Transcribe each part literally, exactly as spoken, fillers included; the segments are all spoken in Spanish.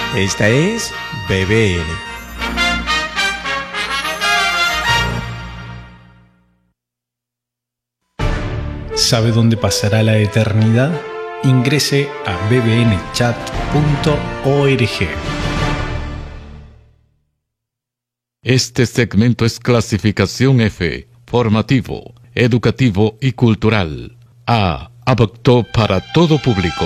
Esta es B B N. ¿Sabe dónde pasará la eternidad? Ingrese a b b n chat punto org. Este segmento es clasificación F, formativo, educativo y cultural. A, apto para todo público.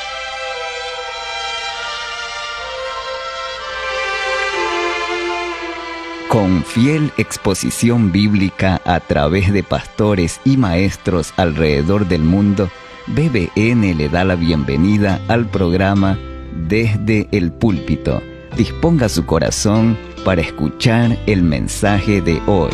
Con fiel exposición bíblica a través de pastores y maestros alrededor del mundo, B B N le da la bienvenida al programa Desde el Púlpito. Disponga su corazón para escuchar el mensaje de hoy.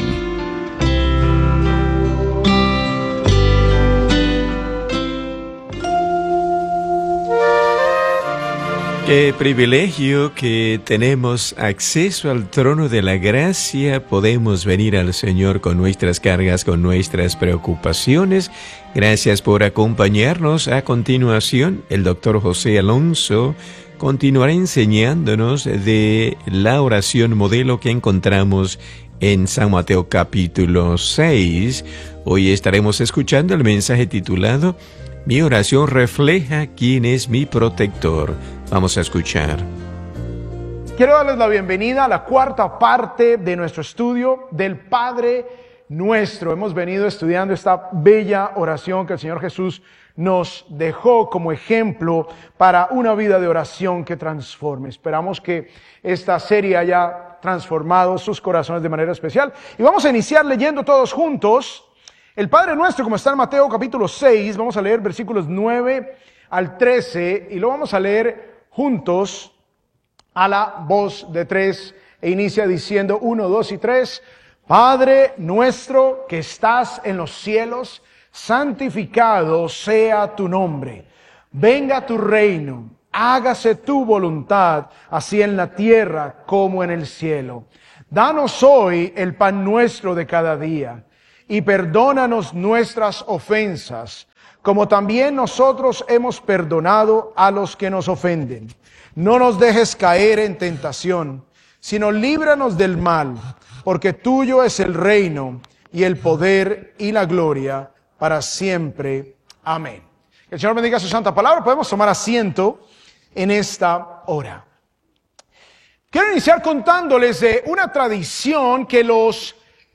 Qué privilegio que tenemos acceso al trono de la gracia. Podemos venir al Señor con nuestras cargas, con nuestras preocupaciones. Gracias por acompañarnos. A continuación, el doctor José Alonso continuará enseñándonos de la oración modelo que encontramos en San Mateo capítulo seis. Hoy estaremos escuchando el mensaje titulado Mi oración refleja quién es mi protector. Vamos a escuchar. Quiero darles la bienvenida a la cuarta parte de nuestro estudio del Padre Nuestro. Hemos venido estudiando esta bella oración que el Señor Jesús nos dejó como ejemplo para una vida de oración que transforme. Esperamos que esta serie haya transformado sus corazones de manera especial. Y vamos a iniciar leyendo todos juntos el Padre Nuestro, como está en Mateo capítulo seis. Vamos a leer versículos nueve al trece y lo vamos a leer juntos a la voz de tres, e inicia diciendo uno, dos y tres. Padre nuestro que estás en los cielos, santificado sea tu nombre. Venga tu reino, hágase tu voluntad, así en la tierra como en el cielo. Danos hoy el pan nuestro de cada día, y perdónanos nuestras ofensas, como también nosotros hemos perdonado a los que nos ofenden. No nos dejes caer en tentación, sino líbranos del mal, porque tuyo es el reino, y el poder, y la gloria, para siempre. Amén. Que el Señor bendiga su santa palabra. Podemos tomar asiento en esta hora. Quiero iniciar contándoles de una tradición que los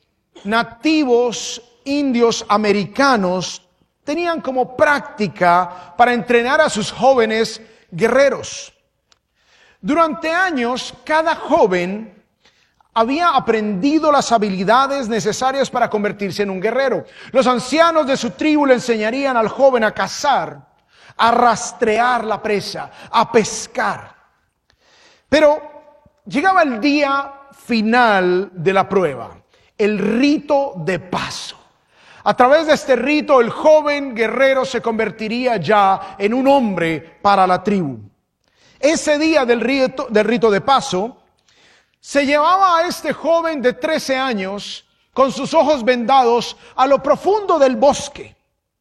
nativos indios americanos tenían como práctica para entrenar a sus jóvenes guerreros. Durante años, cada joven había aprendido las habilidades necesarias para convertirse en un guerrero. Los ancianos de su tribu le enseñarían al joven a cazar, a rastrear la presa, a pescar. Pero llegaba el día final de la prueba, el rito de paso. A través de este rito, el joven guerrero se convertiría ya en un hombre para la tribu. Ese día del rito, del rito de paso, se llevaba a este joven de trece años, con sus ojos vendados, a lo profundo del bosque.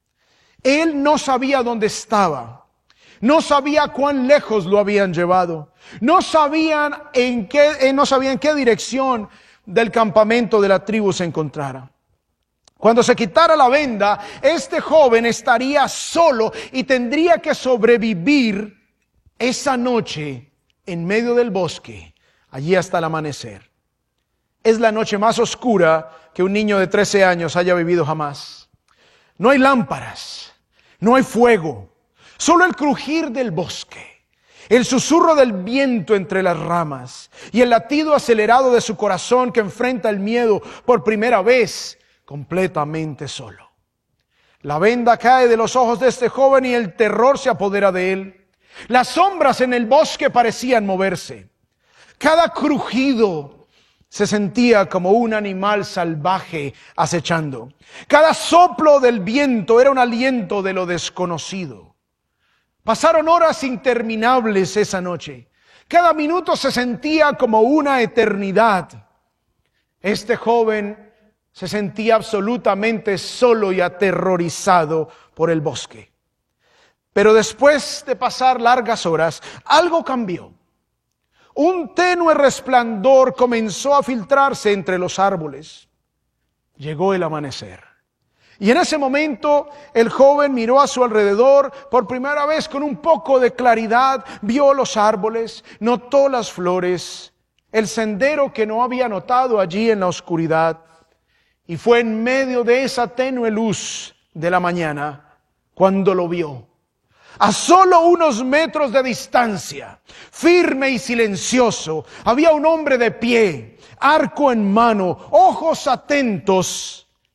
Él no sabía dónde estaba, no sabía cuán lejos lo habían llevado, no sabían en qué, no sabía en qué dirección del campamento de la tribu se encontrara. Cuando se quitara la venda, este joven estaría solo y tendría que sobrevivir esa noche en medio del bosque, allí hasta el amanecer. Es la noche más oscura que un niño de trece años haya vivido jamás. No hay lámparas, no hay fuego, solo el crujir del bosque, el susurro del viento entre las ramas y el latido acelerado de su corazón que enfrenta el miedo por primera vez, completamente solo. La venda cae de los ojos de este joven y el terror se apodera de él. Las sombras en el bosque parecían moverse. Cada crujido se sentía como un animal salvaje acechando. Cada soplo del viento era un aliento de lo desconocido. Pasaron horas interminables esa noche. Cada minuto se sentía como una eternidad. Este joven se sentía absolutamente solo y aterrorizado por el bosque. Pero después de pasar largas horas, algo cambió. un tenue resplandor comenzó a filtrarse entre los árboles. Llegó el amanecer. Y en ese momento el joven miró a su alrededor por primera vez con un poco de claridad, vio los árboles, notó las flores, el sendero que no había notado allí en la oscuridad. Y fue en medio de esa tenue luz de la mañana cuando lo vio. A solo unos metros de distancia, firme y silencioso, había un hombre de pie, arco en mano, ojos atentos.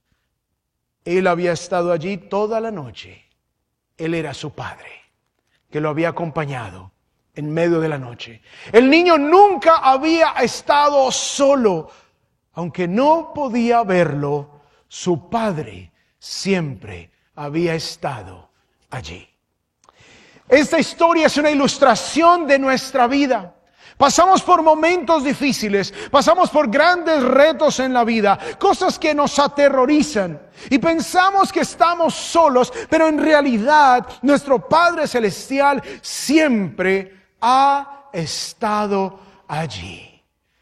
Él había estado allí toda la noche. Él era su padre, que lo había acompañado en medio de la noche. El niño nunca había estado solo. Aunque no podía verlo, su padre siempre había estado allí. Esta historia es una ilustración de nuestra vida. Pasamos por momentos difíciles, pasamos por grandes retos en la vida, cosas que nos aterrorizan y pensamos que estamos solos, pero en realidad nuestro Padre Celestial siempre ha estado allí.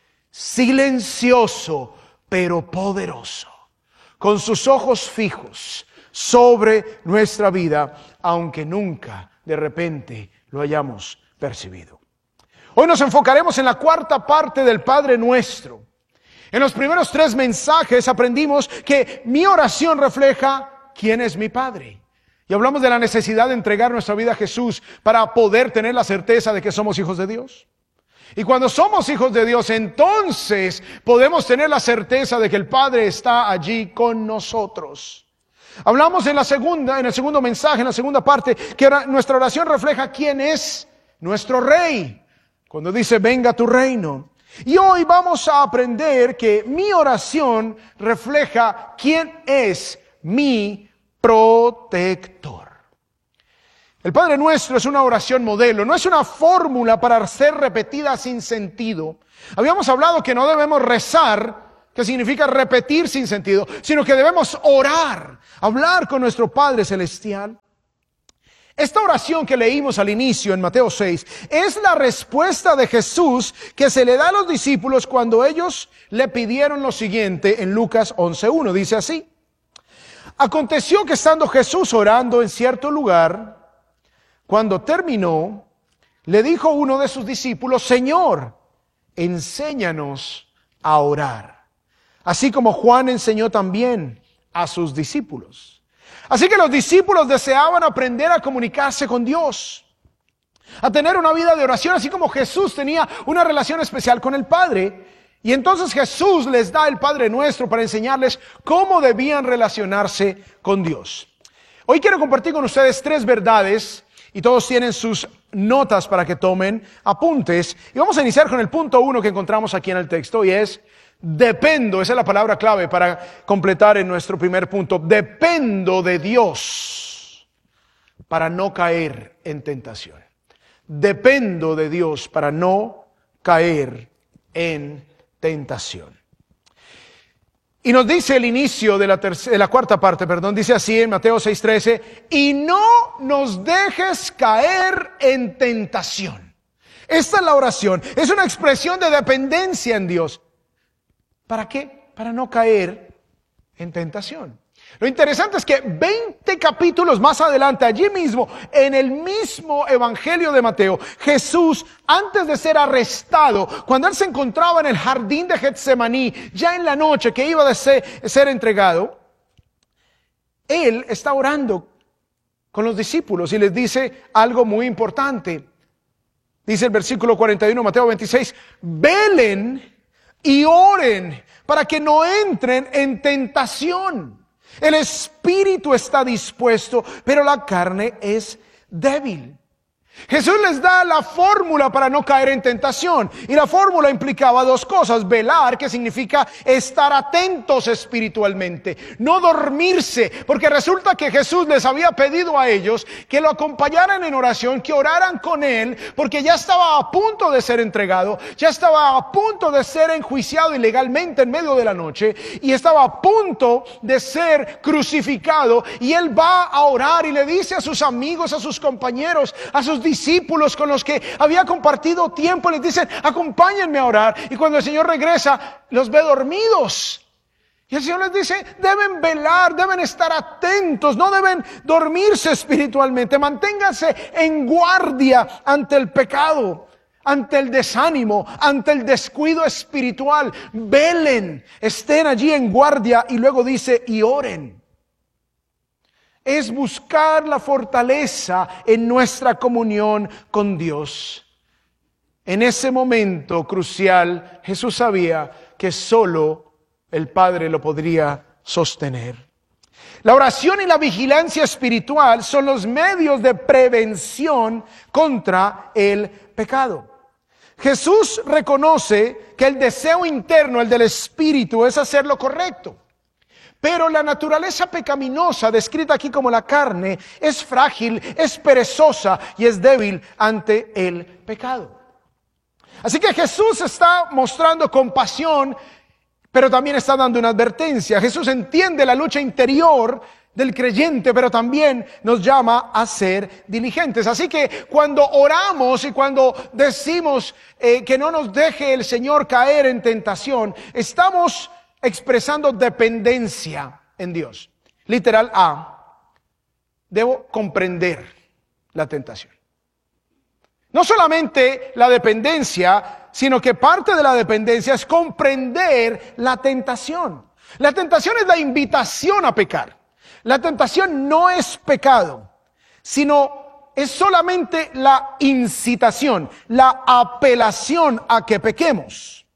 Silencioso, pero poderoso, con sus ojos fijos sobre nuestra vida, aunque nunca de repente lo hayamos percibido. Hoy nos enfocaremos en la cuarta parte del Padre Nuestro. En los primeros tres mensajes aprendimos que mi oración refleja quién es mi Padre. Y hablamos de la necesidad de entregar nuestra vida a Jesús para poder tener la certeza de que somos hijos de Dios. Y cuando somos hijos de Dios, entonces podemos tener la certeza de que el Padre está allí con nosotros. Hablamos en la segunda, en el segundo mensaje, en la segunda parte, que nuestra oración refleja quién es nuestro Rey. Cuando dice, venga tu reino. Y hoy vamos a aprender que mi oración refleja quién es mi protector. El Padre Nuestro es una oración modelo, no es una fórmula para ser repetida sin sentido. Habíamos hablado que no debemos rezar, que significa repetir sin sentido, sino que debemos orar, hablar con nuestro Padre Celestial. Esta oración que leímos al inicio en Mateo seis es la respuesta de Jesús que se le da a los discípulos cuando ellos le pidieron lo siguiente en Lucas once uno. Dice así: aconteció que estando Jesús orando en cierto lugar, cuando terminó, le dijo uno de sus discípulos: Señor, enséñanos a orar, así como Juan enseñó también a sus discípulos. Así que los discípulos deseaban aprender a comunicarse con Dios, a tener una vida de oración, así como Jesús tenía una relación especial con el Padre. Y entonces Jesús les da el Padre Nuestro para enseñarles cómo debían relacionarse con Dios. Hoy quiero compartir con ustedes tres verdades, y todos tienen sus notas para que tomen apuntes. Y vamos a iniciar con el punto uno que encontramos aquí en el texto, y es: dependo. Esa es la palabra clave para completar en nuestro primer punto. Dependo de Dios para no caer en tentación. Dependo de Dios para no caer en tentación. Y nos dice el inicio de la, tercera, de la cuarta parte, perdón, dice así en Mateo seis trece: y no nos dejes caer en tentación. Esta es la oración, es una expresión de dependencia en Dios. ¿Para qué? Para no caer en tentación. Lo interesante es que veinte capítulos más adelante, allí mismo, en el mismo Evangelio de Mateo, Jesús, antes de ser arrestado, cuando él se encontraba en el jardín de Getsemaní, ya en la noche que iba a ser, ser entregado, él está orando con los discípulos y les dice algo muy importante. Dice el versículo cuarenta y uno, Mateo veintiséis, velen y oren para que no entren en tentación. El espíritu está dispuesto, pero la carne es débil. Jesús les da la fórmula para no caer en tentación. Y la fórmula implicaba dos cosas. Velar, que significa estar atentos espiritualmente, no dormirse, porque resulta que Jesús les había pedido a ellos que lo acompañaran en oración, que oraran con él, porque ya estaba a punto de ser entregado, ya estaba a punto de ser enjuiciado ilegalmente en medio de la noche, y estaba a punto de ser crucificado. Y él va a orar y le dice a sus amigos, a sus compañeros, a sus discípulos con los que había compartido tiempo, les dicen, acompáñenme a orar. Y cuando el Señor regresa, los ve dormidos. Y el Señor les dice, deben velar, deben estar atentos, no deben dormirse espiritualmente. Manténganse en guardia ante el pecado, ante el desánimo, ante el descuido espiritual. Velen, estén allí en guardia, y luego dice, y oren. Es buscar la fortaleza en nuestra comunión con Dios. En ese momento crucial, Jesús sabía que solo el Padre lo podría sostener. La oración y la vigilancia espiritual son los medios de prevención contra el pecado. Jesús reconoce que el deseo interno, el del espíritu, es hacer lo correcto. Pero la naturaleza pecaminosa, descrita aquí como la carne, es frágil, es perezosa y es débil ante el pecado. Así que Jesús está mostrando compasión, pero también está dando una advertencia. Jesús entiende la lucha interior del creyente, pero también nos llama a ser diligentes. Así que cuando oramos y cuando decimos eh, que no nos deje el Señor caer en tentación, estamos expresando dependencia en Dios. Literal A, debo comprender la tentación. No solamente la dependencia, sino que parte de la dependencia es comprender la tentación. La tentación es la invitación a pecar. La tentación no es pecado, sino es solamente la incitación, la apelación a que pequemos.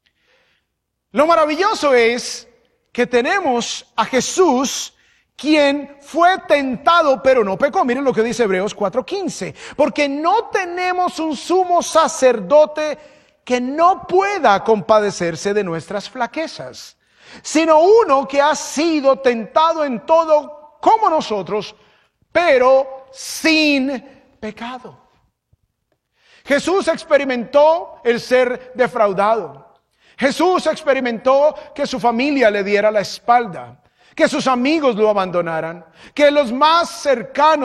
Lo maravilloso es que tenemos a Jesús, quien fue tentado pero no pecó. Miren lo que dice Hebreos cuatro quince. Porque no tenemos un sumo sacerdote que no pueda compadecerse de nuestras flaquezas, sino uno que ha sido tentado en todo como nosotros, pero sin pecado. Jesús experimentó el ser defraudado. Jesús experimentó que su familia le diera la espalda, que sus amigos lo abandonaran, que los más cercanos